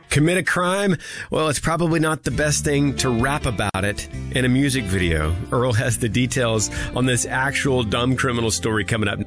Commit a crime? Well, it's probably not the best thing to rap about it in a music video. Earl has the details on this actual dumb criminal story coming up.